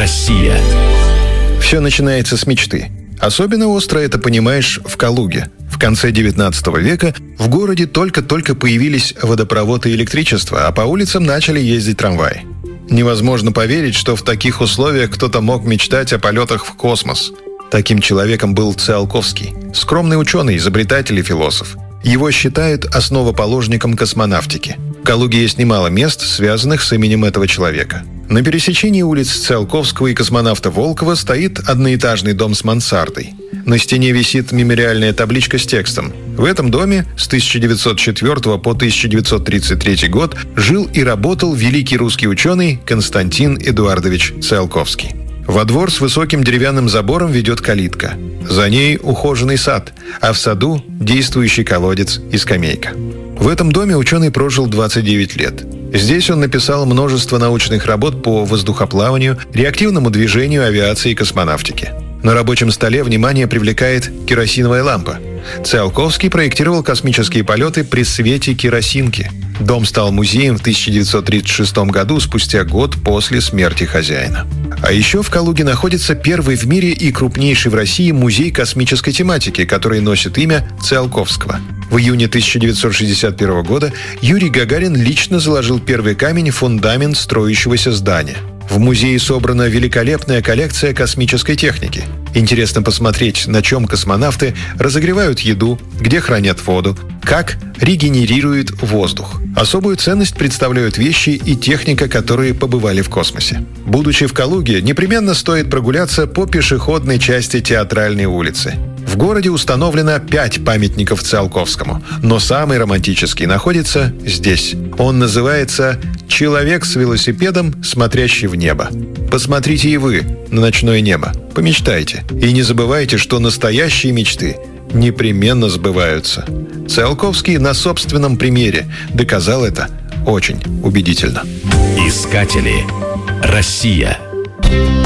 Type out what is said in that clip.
Россия. Все начинается с мечты. Особенно остро это понимаешь в Калуге. В конце 19 века в городе только-только появились водопровод и электричество, а по улицам начали ездить трамваи. Невозможно поверить, что в таких условиях кто-то мог мечтать о полетах в космос. Таким человеком был Циолковский, скромный ученый, изобретатель и философ. Его считают основоположником космонавтики. В Калуге есть немало мест, связанных с именем этого человека. На пересечении улиц Циолковского и космонавта Волкова стоит одноэтажный дом с мансардой. На стене висит мемориальная табличка с текстом. В этом доме с 1904 по 1933 год жил и работал великий русский ученый Константин Эдуардович Циолковский. Во двор с высоким деревянным забором ведет калитка. За ней ухоженный сад, а в саду действующий колодец и скамейка. В этом доме ученый прожил 29 лет. Здесь он написал множество научных работ по воздухоплаванию, реактивному движению, авиации и космонавтике. На рабочем столе внимание привлекает керосиновая лампа. Циолковский проектировал космические полеты при свете керосинки. Дом стал музеем в 1936 году, спустя год после смерти хозяина. А еще в Калуге находится первый в мире и крупнейший в России музей космической тематики, который носит имя Циолковского. В июне 1961 года Юрий Гагарин лично заложил первый камень в фундамент строящегося здания. В музее собрана великолепная коллекция космической техники. Интересно посмотреть, на чем космонавты разогревают еду, где хранят воду, как регенерируют воздух. Особую ценность представляют вещи и техника, которые побывали в космосе. Будучи в Калуге, непременно стоит прогуляться по пешеходной части Театральной улицы. В городе установлено 5 памятников Циолковскому, но самый романтический находится здесь. Он называется «Человек с велосипедом, смотрящий в небо». Посмотрите и вы на ночное небо, помечтайте. И не забывайте, что настоящие мечты непременно сбываются. Циолковский на собственном примере доказал это очень убедительно. Искатели. Россия.